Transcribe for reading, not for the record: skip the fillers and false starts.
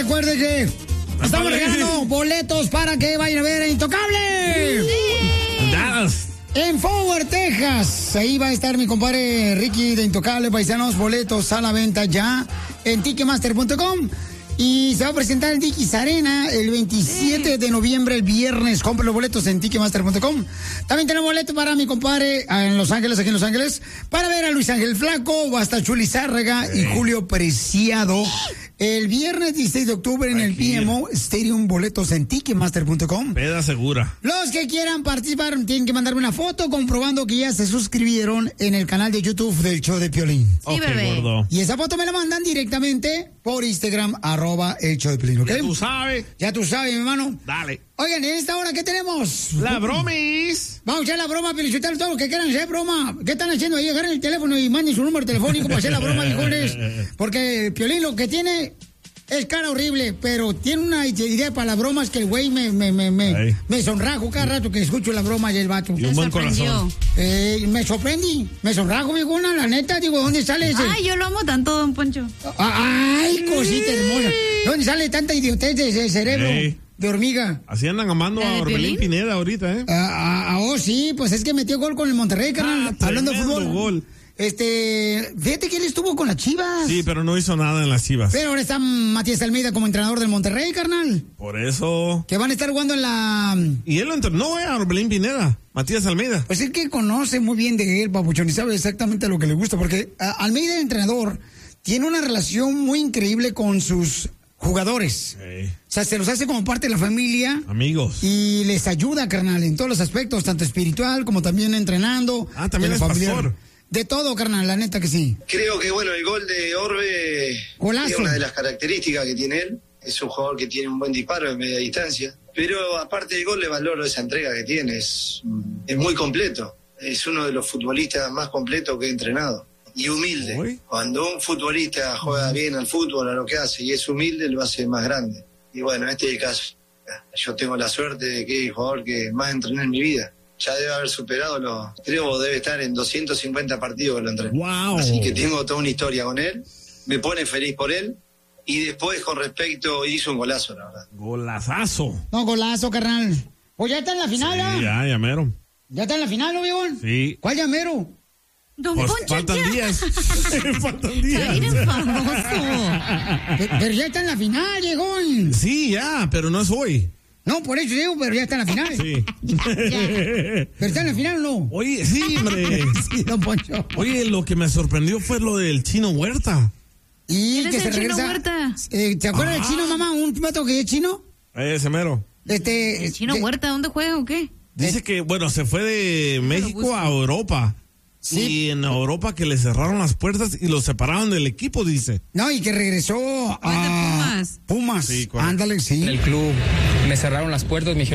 recuerde que estamos regalando boletos para que vayan a ver a Intocable. Dallas. En Forward, Texas. Ahí va a estar mi compadre Ricky de Intocable, paisanos. Boletos a la venta ya en Ticketmaster.com. Y se va a presentar el Dickies Arena el 27 de noviembre, el viernes. Compre los boletos en Ticketmaster.com. También tenemos boletos para mi compadre en Los Ángeles, aquí en Los Ángeles, para ver a Luis Ángel Flaco, hasta Chuli Zárraga y Julio Preciado. El viernes 16 de octubre en el PMO Stadium, boletos en Ticketmaster.com. Peda segura. Los que quieran participar tienen que mandarme una foto comprobando que ya se suscribieron en el canal de YouTube del show de Piolín. Sí, bebé. Gordo. Y esa foto me la mandan directamente por Instagram, @el show de Piolín, ¿ok? Ya tú sabes. Ya tú sabes, mi hermano. Dale. Oigan, en esta hora, ¿qué tenemos? La bromis. Vamos a echar la broma, Piolichotelo, todos los que quieran hacer broma. ¿Qué están haciendo ahí? Agarren el teléfono y manden su número telefónico para hacer la broma, viejones. Porque Piolín lo que tiene es cara horrible, pero tiene una idea para las bromas que el güey me sonrajo cada rato que escucho la broma del vato. Y un buen corazón. Me sorprendí, me sonrajo, viejona, la neta, digo, ¿dónde sale ese? Ay, yo lo amo tanto, don Poncho. Ay, cosita hermosa. ¿Dónde sale tanta idiotez de ese cerebro? De hormiga. Así andan amando a Orbelín Pineda ahorita, ¿eh? Oh, sí, pues es que metió gol con el Monterrey, carnal. Hablando de fútbol. Gol. Fíjate que él estuvo con las Chivas. Sí, pero no hizo nada en las Chivas. Pero ahora está Matías Almeida como entrenador del Monterrey, carnal. Por eso. Que van a estar jugando en la... Y él lo entrenó, a Orbelín Pineda, Matías Almeida. Pues es que conoce muy bien de él, papuchón, y sabe exactamente lo que le gusta, porque Almeida, el entrenador, tiene una relación muy increíble con sus jugadores. O sea, se los hace como parte de la familia. Amigos. Y les ayuda, carnal, en todos los aspectos, tanto espiritual como también entrenando. También es pastor. De todo, carnal, la neta que sí. Creo que, bueno, el gol de Orbe Golazo. Es una de las características que tiene él. Es un jugador que tiene un buen disparo de media distancia. Pero aparte del gol, le valoro esa entrega que tiene. Es muy completo. Es uno de los futbolistas más completos que he entrenado. Y humilde. ¿Uy? Cuando un futbolista juega bien al fútbol, a lo que hace, y es humilde, lo hace más grande. Y bueno, este es el caso. Yo tengo la suerte de que es el jugador que más entrené en mi vida. Ya debe haber superado creo debe estar en 250 partidos que lo entrené. Wow. Así que tengo toda una historia con él. Me pone feliz por él. Y después, con respecto, hizo un golazo, la verdad. Golazazo. No, golazo, carnal. Pues ya está en la final, sí, ya mero. ¿Ya está en la final, ¿no, viejón? Sí. ¿Cuál ya mero? Don Pues Poncho, faltan días. Faltan días. Eres famoso. Pero ya está en la final, viejón. Sí, ya, pero no es hoy. No, por eso digo, pero ya está en la final. Sí. ¿Pero está en la final o no? Oye, sí, hombre. Sí, don Poncho. Oye, lo que me sorprendió fue lo del Chino Huerta. Y ¿Quién que es se el Chino regresa. Huerta? ¿Te acuerdas del Chino, mamá? ¿Un vato que es chino? Ese mero. ¿El Chino Huerta dónde juega o qué? Dice que, bueno, se fue de México a Europa. Sí. Y en Europa que le cerraron las puertas y lo separaron del equipo, dice. No, y que regresó a Pumas. Pumas. Sí, ándale, sí. En el club me cerraron las puertas, me dijeron